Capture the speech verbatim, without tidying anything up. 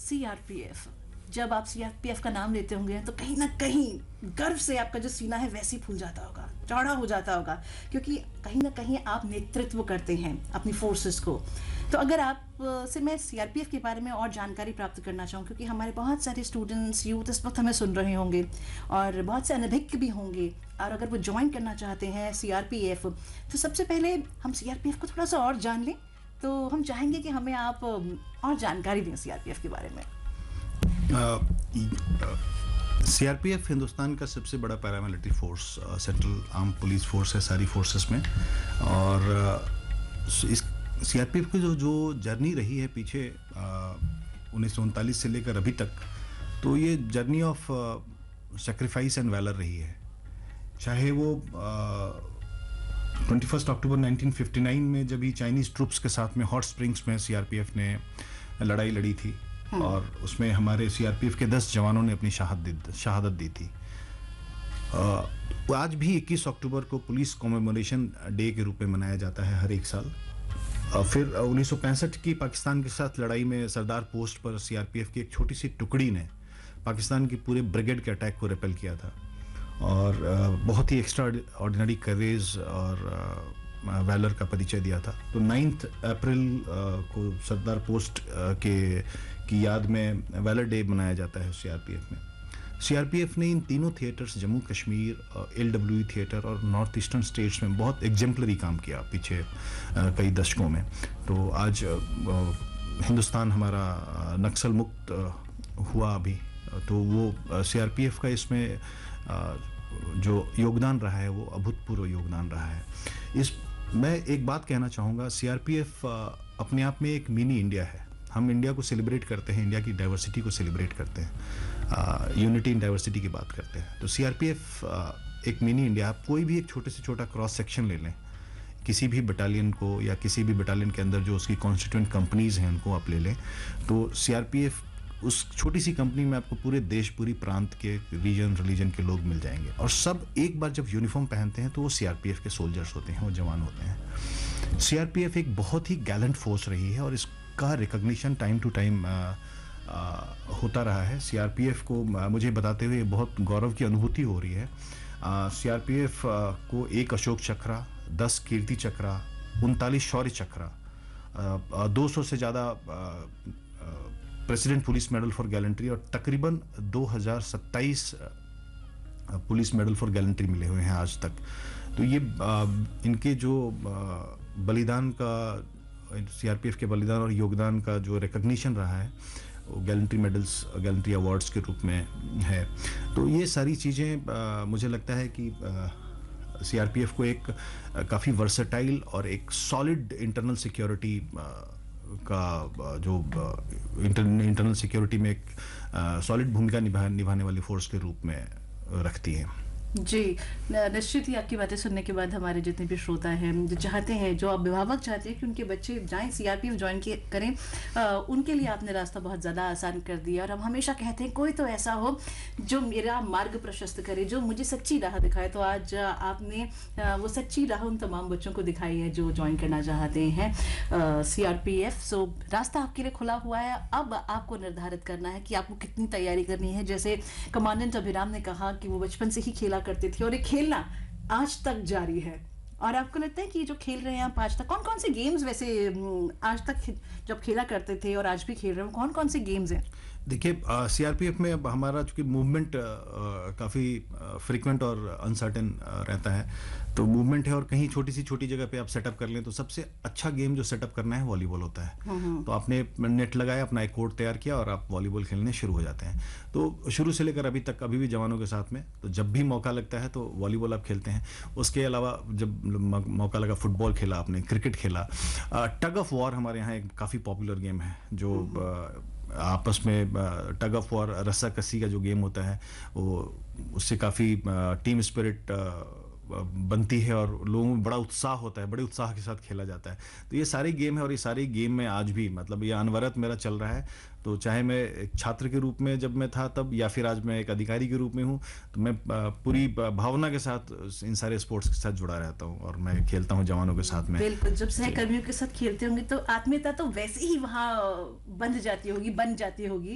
CRPF, जब आप CRPF का नाम लेते होंगे तो कहीं ना कहीं गर्व से आपका जो सीना है वैसे ही फूल जाता होगा, चौड़ा हो जाता होगा, क्योंकि कहीं ना कहीं आप नेतृत्व करते हैं अपनी फोर्सेस को। तो अगर आप से मैं सीआरपीएफ के बारे में और जानकारी प्राप्त करना चाहूँ, क्योंकि हमारे बहुत सारे स्टूडेंट्स, यूथ इस वक्त हमें सुन रहे होंगे और बहुत से अनभिज्ञ भी होंगे, और अगर वो ज्वाइन करना चाहते हैं सीआरपीएफ, तो सबसे पहले हम सीआरपीएफ को थोड़ा सा और जान लें। तो हम चाहेंगे कि हमें आप और जानकारी दें सीआरपीएफ के बारे में। सीआरपीएफ हिंदुस्तान का सबसे बड़ा paramilitary force, central arm police force है सारी फोर्सेस में। और uh, इस सीआरपीएफ की जो जो जर्नी रही है पीछे उन्नीस सौ उनतालीस से लेकर अभी तक, तो ये journey of sacrifice and valour रही है। चाहे वो twenty first October nineteen fifty nine में जब ही चाइनीज़ ट्रूप्स के साथ में हॉट स्प्रिंग्स में सीआरपीएफ ने लड़ाई लड़ी थी, और उसमें हमारे सीआरपीएफ के दस जवानों ने अपनी शहादत शहादत दी थी। आज भी इक्कीस अक्टूबर को पुलिस कॉमेमोरेशन डे के रूप में मनाया जाता है हर एक साल। फिर उन्नीस सौ पैंसठ की पाकिस्तान के साथ लड़ाई में सरदार पोस्ट पर सीआरपीएफ की एक छोटी सी टुकड़ी ने पाकिस्तान की पूरे ब्रिगेड के अटैक को रिपेल किया था, और बहुत ही एक्स्ट्रा ऑर्डिनरी करेज और वैलर का परिचय दिया था। तो नाइन्थ अप्रैल को सरदार पोस्ट के की याद में वैलर डे मनाया जाता है सीआरपीएफ में। सीआरपीएफ ने इन तीनों theatres, Jammu Kashmir, LWE theatre और नॉर्थ ईस्टर्न स्टेट्स में बहुत एग्जेम्पलरी काम किया पीछे कई दशकों में। तो आज हिंदुस्तान हमारा नक्सल मुक्त हुआ अभी, तो वो सीआरपीएफ का इसमें जो योगदान रहा है वो अभूतपूर्व योगदान रहा है। इस मैं एक बात कहना चाहूँगा, सीआरपीएफ अपने आप में एक मिनी इंडिया है। हम इंडिया को सेलिब्रेट करते हैं, इंडिया की डाइवर्सिटी को सेलिब्रेट करते हैं, यूनिटी इन डाइवर्सिटी की बात करते हैं। तो सीआरपीएफ एक मिनी इंडिया। आप कोई भी एक छोटे से छोटा क्रॉस सेक्शन ले लें, किसी भी बटालियन को, या किसी भी बटालियन के अंदर जो उसकी कॉन्स्टिट्यूएंट कंपनीज हैं उनको आप ले लें, तो सीआरपीएफ उस छोटी सी कंपनी में आपको पूरे देश, पूरी प्रांत के, रीजन रिलीजन के लोग मिल जाएंगे, और सब एक बार जब यूनिफॉर्म पहनते हैं तो वो सीआरपीएफ के सोल्जर्स होते हैं, वो जवान होते हैं। सीआरपीएफ एक बहुत ही गैलेंट फोर्स रही है, और इसका रिकॉग्निशन टाइम टू टाइम होता रहा है। सीआरपीएफ को आ, मुझे बताते हुए बहुत गौरव की अनुभूति हो रही है। सीआरपीएफ को एक अशोक चक्रा, दस कीर्ति चक्रा, उनतालीस शौर्य चक्रा, दो सौ से ज़्यादा president police medal for gallantry, और तकरीबन दो हज़ार सत्ताईस पुलिस मेडल फॉर गैलेंट्री मिले हुए हैं आज तक। तो ये आ, इनके जो आ, बलिदान का, सीआरपीएफ के बलिदान और योगदान का जो रिकॉग्निशन रहा है वो गैलेंट्री मेडल्स, गैलेंट्री अवार्ड्स के रूप में है। तो ये सारी चीज़ें मुझे लगता है कि सीआरपीएफ को एक काफ़ी वर्सेटाइल और एक सॉलिड इंटरनल सिक्योरिटी का जो इंटरनल सिक्योरिटी में एक सॉलिड भूमिका निभा निभाने वाली फोर्स के रूप में रखती है। जी, निश्चित ही आपकी बातें सुनने के बाद हमारे जितने भी श्रोता हैं जो चाहते हैं, जो अभिभावक चाहते हैं कि उनके बच्चे जाएं सीआरपीएफ ज्वाइन करें, आ, उनके लिए आपने रास्ता बहुत ज़्यादा आसान कर दिया। और हम हमेशा कहते हैं कोई तो ऐसा हो जो मेरा मार्ग प्रशस्त करे, जो मुझे सच्ची राह दिखाए। तो आज आपने आ, वो सच्ची राह उन तमाम बच्चों को दिखाई है जो ज्वाइन करना चाहते हैं सीआरपीएफ। सो रास्ता आपके लिए खुला हुआ है। अब आपको निर्धारित करना है कि आपको कितनी तैयारी करनी है। जैसे कमांडेंट अभिराम ने कहा कि वो बचपन से ही खेला करते थे, और ये खेलना आज तक जारी है। और आपको लगता है कि जो खेल रहे हैं आप आज तक, कौन कौन से गेम्स वैसे आज तक जब खेला करते थे और आज भी खेल रहे हो, कौन कौन से गेम्स हैं? देखिए, सीआरपीएफ में अब हमारा चूँकि मूवमेंट काफ़ी फ्रीक्वेंट और अनसर्टेन रहता है, तो मूवमेंट है और कहीं छोटी सी छोटी जगह पे आप सेटअप कर लें, तो सबसे अच्छा गेम जो सेटअप करना है वॉलीबॉल होता है। तो आपने नेट लगाया, अपना एक कोर्ट तैयार किया और आप वॉलीबॉल खेलने शुरू हो जाते हैं। तो शुरू से लेकर अभी तक, अभी भी जवानों के साथ में, तो जब भी मौका लगता है तो वॉलीबॉल आप खेलते हैं। उसके अलावा जब मौका लगा फुटबॉल खेला आपने, क्रिकेट खेला। टग ऑफ वॉर हमारे यहाँ एक काफ़ी पॉपुलर गेम है, जो आपस में टग ऑफ वॉर, रस्सा कस्सी का जो गेम होता है, वो उससे काफ़ी टीम स्पिरिट बनती है और लोगों में बड़ा उत्साह होता है, बड़े उत्साह के साथ खेला जाता है। तो ये सारे गेम है, और ये सारे गेम में आज भी, मतलब ये अनवरत मेरा चल रहा है। तो चाहे मैं एक छात्र के रूप में जब मैं था तब, या फिर आज मैं एक अधिकारी के रूप में हूँ, तो मैं पूरी भावना के साथ इन सारे स्पोर्ट्स के साथ जुड़ा रहता हूँ, और मैं खेलता हूँ जवानों के साथ में। बिल्कुल, जब सहकर्मियों के साथ खेलते होंगे तो आत्मीयता तो वैसे ही वहाँ बंध जाती होगी, बन जाती होगी।